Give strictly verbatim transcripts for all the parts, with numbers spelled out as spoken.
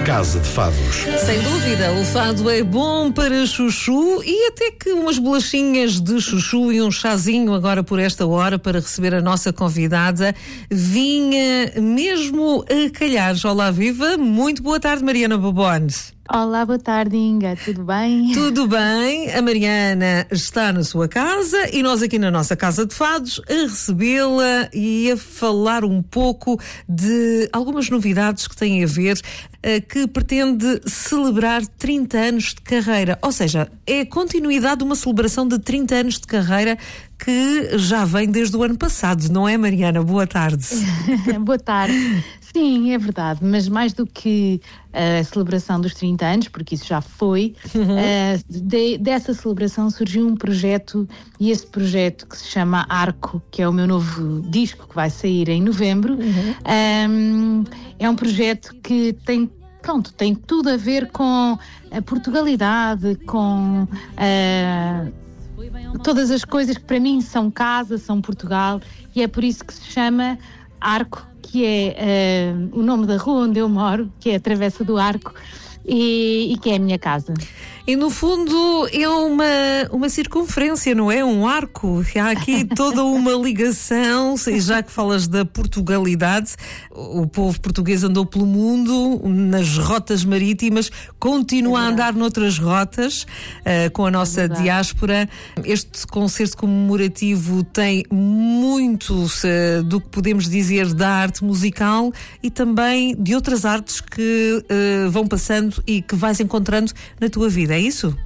Casa de Fados. Sem dúvida, o fado é bom para chuchu e até que umas bolachinhas de chuchu e um chazinho agora por esta hora para receber a nossa convidada vinha mesmo a calhar. Olá, viva! Muito boa tarde, Mariana Bobones. Olá, boa tarde, Inga. Tudo bem? Tudo bem. A Mariana está na sua casa e nós aqui na nossa Casa de Fados a recebê-la e a falar um pouco de algumas novidades que têm a ver, que pretende celebrar trinta anos de carreira. Ou seja, é a continuidade de uma celebração de trinta anos de carreira que já vem desde o ano passado, não é, Mariana? Boa tarde. Boa tarde. Sim, é verdade, mas mais do que a celebração dos trinta anos, porque isso já foi, uhum. uh, de, dessa celebração surgiu um projeto, e esse projeto que se chama Arco, que é o meu novo disco que vai sair em novembro, uhum. um, é um projeto que tem, pronto, tem tudo a ver com a Portugalidade, com uh, todas as coisas que para mim são casa, são Portugal, e é por isso que se chama Arco, que é uh, o nome da rua onde eu moro, que é a Travessa do Arco, e, e que é a minha casa. E no fundo é uma, uma circunferência, não é? Um arco. Há aqui toda uma ligação, já que falas da Portugalidade. O povo português andou pelo mundo, nas rotas marítimas, continua é a andar noutras rotas, uh, com a nossa é diáspora. Este concerto comemorativo tem muito uh, do que podemos dizer da arte musical e também de outras artes que uh, vão passando e que vais encontrando na tua vida. É isso?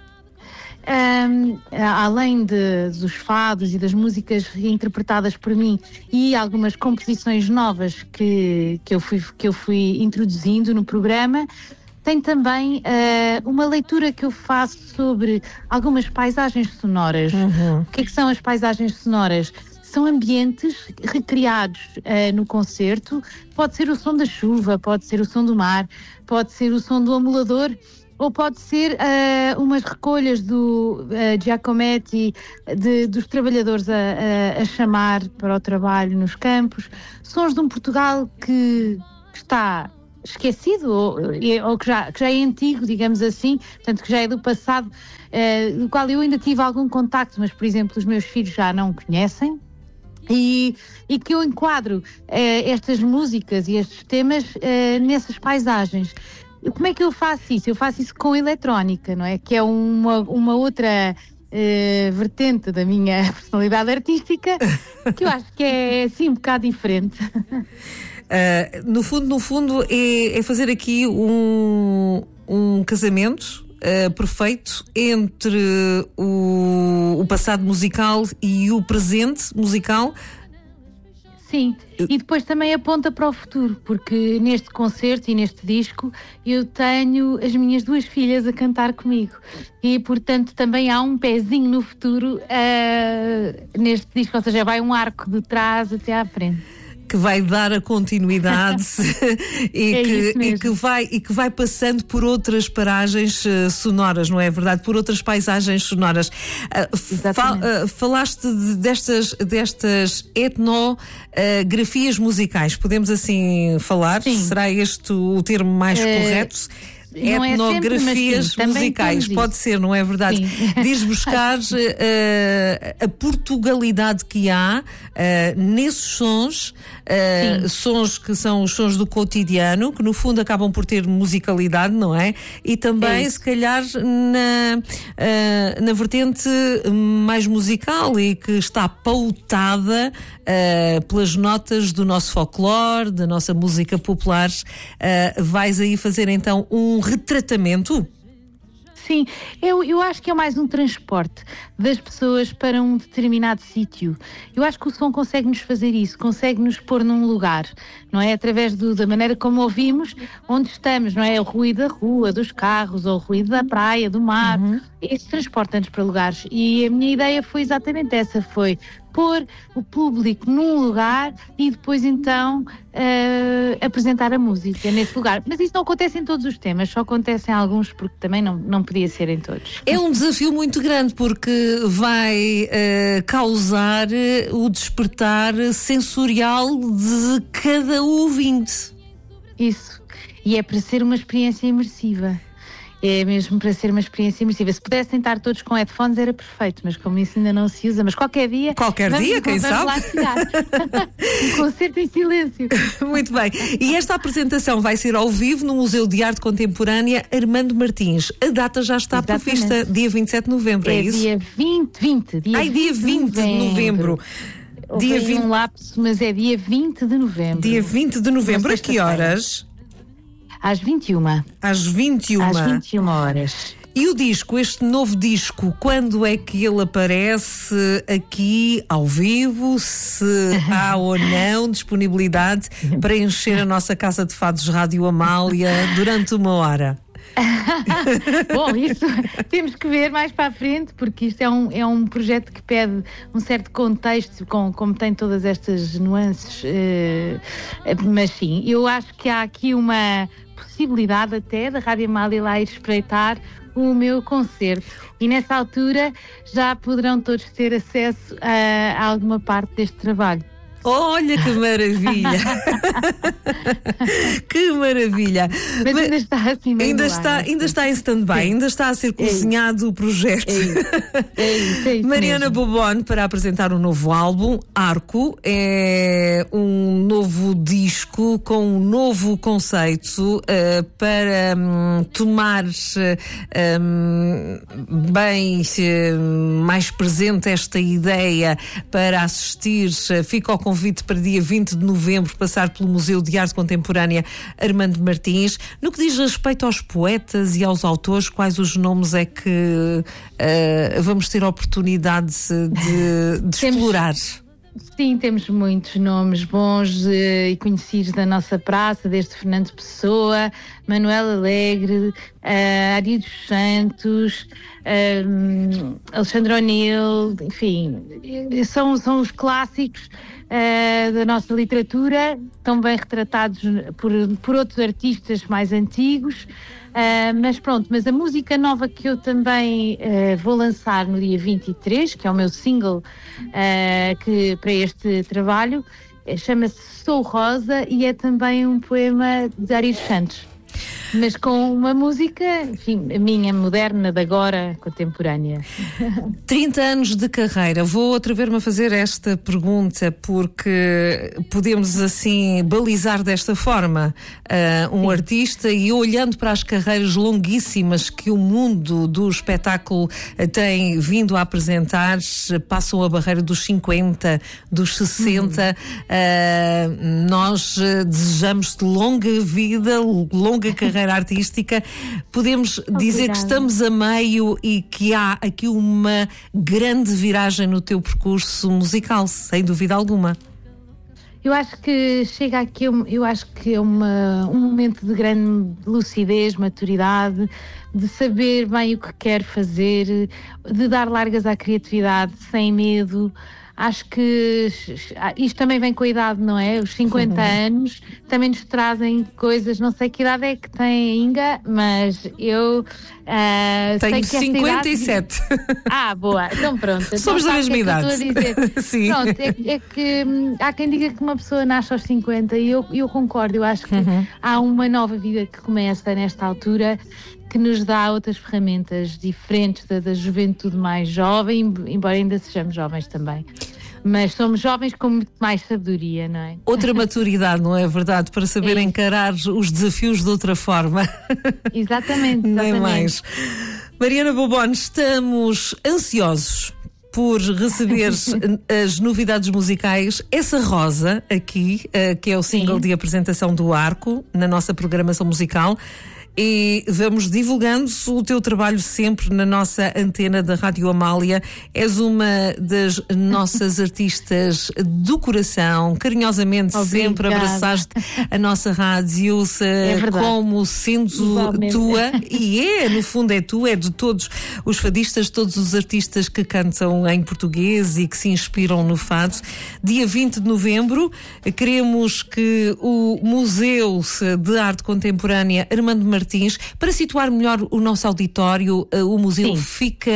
Um, além de, dos fados e das músicas interpretadas por mim e algumas composições novas que, que, eu, fui, que eu fui introduzindo no programa, tem também uh, uma leitura que eu faço sobre algumas paisagens sonoras. Uhum. O que é que são as paisagens sonoras? São ambientes recriados uh, no concerto. Pode ser o som da chuva, pode ser o som do mar, pode ser o som do amolador, ou pode ser uh, umas recolhas do uh, Giacometti, de, dos trabalhadores a, a, a chamar para o trabalho nos campos, sons de um Portugal que está esquecido, ou, ou que, já, que já é antigo, digamos assim, portanto que já é do passado, uh, do qual eu ainda tive algum contacto, mas, por exemplo, os meus filhos já não conhecem. E, e que eu enquadro uh, estas músicas e estes temas uh, nessas paisagens. Como é que eu faço isso? Eu faço isso com eletrónica, não é? Que é uma, uma outra uh, vertente da minha personalidade artística, que eu acho que é assim um bocado diferente. Uh, no fundo, no fundo é, é fazer aqui um, um casamento Uh, perfeito entre o, o passado musical e o presente musical. Sim, e depois também aponta para o futuro, porque neste concerto e neste disco eu tenho as minhas duas filhas a cantar comigo e, portanto, também há um pezinho no futuro uh, neste disco, ou seja, vai um arco de trás até à frente. Que vai dar a continuidade e, é que, e, que vai, e que vai passando por outras paragens uh, sonoras, não é verdade? Por outras paisagens sonoras. Uh, fal, uh, falaste de, destas, destas etnografias uh, musicais, podemos assim falar? Sim. Será este o termo mais uh... correto? Não etnografias é sempre, mas sim, musicais, pode ser, não é verdade? Diz buscar uh, a Portugalidade que há uh, nesses sons, uh, sons que são os sons do cotidiano, que no fundo acabam por ter musicalidade, não é? E também, é se calhar, na, uh, na vertente mais musical e que está pautada uh, pelas notas do nosso folclore, da nossa música popular. Uh, vais aí fazer então um retratamento? Sim, eu, eu acho que é mais um transporte das pessoas para um determinado sítio. Eu acho que o som consegue-nos fazer isso, consegue-nos pôr num lugar, não é? Através do, da maneira como ouvimos, onde estamos, não é? O ruído da rua, dos carros, ou o ruído da praia, do mar. Uhum. Isso transporta-nos para lugares. E a minha ideia foi exatamente essa, foi pôr o público num lugar e depois então uh, apresentar a música nesse lugar. Mas isso não acontece em todos os temas, só acontece em alguns porque também não, não podia ser em todos. É um desafio muito grande porque vai uh, causar uh, o despertar sensorial de cada ouvinte. Isso. e é para ser uma experiência imersiva. É mesmo para ser uma experiência imersiva. Se pudessem estar todos com headphones era perfeito, mas como isso ainda não se usa, mas qualquer dia... Qualquer vamos, dia, quem vamos sabe? Lá chegar. Um concerto em silêncio. Muito bem. E esta apresentação vai ser ao vivo no Museu de Arte Contemporânea Armando Martins. A data já está Exatamente. prevista, dia vinte e sete de novembro, é, é isso? dia vinte, vinte. Dia Ai, dia vinte de novembro. Houve Dia aí vinte... um lapso, mas é dia vinte de novembro. Dia vinte de novembro, a que horas? Às vinte e uma. Às vinte e uma. Às vinte e uma horas. E o disco, este novo disco, quando é que ele aparece aqui ao vivo? Se há ou não disponibilidade para encher a nossa Casa de Fados Rádio Amália durante uma hora? Bom, isso temos que ver mais para a frente, porque isto é um, é um projeto que pede um certo contexto, com, como tem todas estas nuances, eh, mas sim, eu acho que há aqui uma possibilidade até da Rádio Amália lá ir espreitar o meu concerto, e nessa altura já poderão todos ter acesso a, a alguma parte deste trabalho. Olha que maravilha! Que maravilha! Mas ainda está assim meio ainda no está, ar, ainda está em stand-by, ainda está a ser cozinhado o projeto. É isso, é isso, é isso Mariana mesmo. Bobone para apresentar um novo álbum, Arco, é um novo disco com um novo conceito uh, para um, tomar um, bem uh, mais presente esta ideia para assistir. Uh, fica ao convite para dia vinte de novembro passar pelo Museu de Arte Contemporânea Armando Martins. No que diz respeito aos poetas e aos autores, quais os nomes é que uh, vamos ter a oportunidade de, de Temos... explorar? Sim, temos muitos nomes bons eh, e conhecidos da nossa praça, desde Fernando Pessoa, Manuel Alegre, uh, Ari dos Santos, uh, Alexandre O'Neill, enfim, são, são os clássicos uh, da nossa literatura, tão bem retratados por, por outros artistas mais antigos. Uh, mas pronto, mas a música nova que eu também uh, vou lançar no dia vinte e três, que é o meu single uh, que, para este trabalho, chama-se Sou Rosa e é também um poema de Ari dos Santos. Mas com uma música, enfim, a minha moderna, de agora, contemporânea. trinta anos de carreira. Vou atrever-me a fazer esta pergunta porque podemos assim balizar desta forma uh, um Sim. artista, e olhando para as carreiras longuíssimas que o mundo do espetáculo tem vindo a apresentar, passam a barreira dos cinquenta, dos sessenta. Uhum. Uh, nós desejamos-te longa vida, longa carreira artística. Podemos Obrigada. dizer que estamos a meio e que há aqui uma grande viragem no teu percurso musical, sem dúvida alguma. Eu acho que chega aqui, eu acho que é uma, um momento de grande lucidez, maturidade, de saber bem o que quer fazer, de dar largas à criatividade sem medo. Acho que isto também vem com a idade, não é? Os cinquenta anos também nos trazem coisas, não sei que idade é que tem a Inga, mas eu uh, tenho sei que cinquenta e sete. Idade... Ah, boa, então pronto. Somos então, da mesma é idade. Sim. Pronto, é, é que hum, há quem diga que uma pessoa nasce aos cinquenta e eu, eu concordo, eu acho que uhum. há uma nova vida que começa nesta altura, que nos dá outras ferramentas diferentes da, da juventude mais jovem, embora ainda sejamos jovens também. Mas somos jovens com muito mais sabedoria, não é? Outra maturidade, não é verdade? Para saber é encarar os desafios de outra forma. Exatamente, exatamente. Nem mais. Mariana Bobone, estamos ansiosos por receber as novidades musicais. Essa Rosa aqui, que é o single Sim. de apresentação do Arco, na nossa programação musical. E vamos divulgando o teu trabalho sempre na nossa antena da Rádio Amália. És uma das nossas artistas do coração. Carinhosamente Obrigada. Sempre abraçaste a nossa rádio é como sendo Igualmente. Tua. E é, no fundo é tua, é de todos os fadistas, todos os artistas que cantam em português e que se inspiram no fado. Dia vinte de novembro, queremos que o Museu de Arte Contemporânea Armando Martins, para situar melhor o nosso auditório, o museu Sim. fica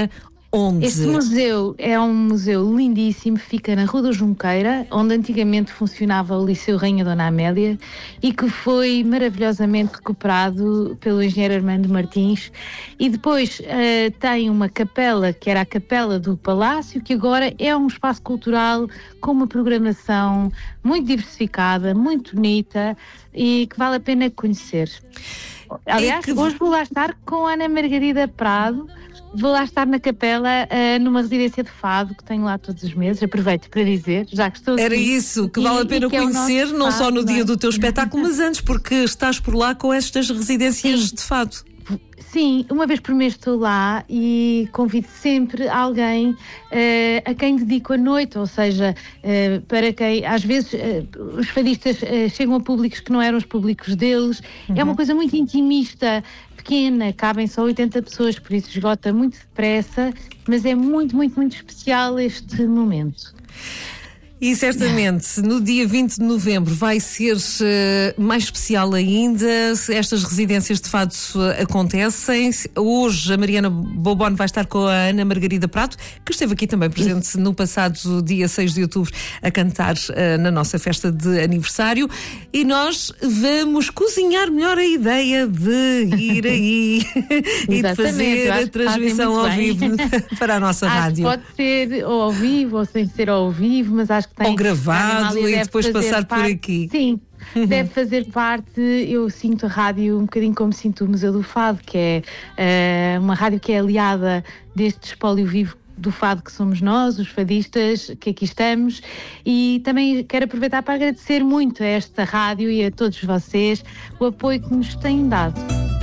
Onde? Este museu é um museu lindíssimo, fica na Rua da Junqueira, onde antigamente funcionava o Liceu Rainha Dona Amélia e que foi maravilhosamente recuperado pelo engenheiro Armando Martins. E depois uh, tem uma capela, que era a Capela do Palácio, que agora é um espaço cultural com uma programação muito diversificada, muito bonita e que vale a pena conhecer. Aliás, que... hoje vou lá estar com a Ana Margarida Prado. Vou lá estar na capela, uh, numa residência de fado que tenho lá todos os meses. Aproveito para dizer, já que estou aqui. Era isso, que vale a pena conhecer, é não fado, só no dia do teu espetáculo, mas antes, porque estás por lá com estas residências Sim. de fado. Sim, uma vez por mês estou lá e convido sempre alguém uh, a quem dedico a noite, ou seja, uh, para quem, às vezes, uh, os fadistas uh, chegam a públicos que não eram os públicos deles. Uhum. É uma coisa muito intimista, pequena, cabem só oitenta pessoas, por isso esgota muito depressa, mas é muito, muito, muito especial este momento. E certamente no dia vinte de novembro vai ser uh, mais especial ainda. Estas residências de fado uh, acontecem. Hoje a Mariana Bobone vai estar com a Ana Margarida Prado, que esteve aqui também presente no passado dia seis de outubro a cantar uh, na nossa festa de aniversário. E nós vamos cozinhar melhor a ideia de ir aí e de fazer a transmissão ao vivo para a nossa acho rádio. Pode ser ou ao vivo ou sem ser ao vivo, mas acho que tem, ou gravado e depois passar parte, por aqui. Sim, deve fazer parte. Eu sinto a rádio um bocadinho como sinto o Museu do Fado, que é uh, uma rádio que é aliada deste espólio vivo do fado que somos nós, os fadistas que aqui estamos, e também quero aproveitar para agradecer muito a esta rádio e a todos vocês o apoio que nos têm dado.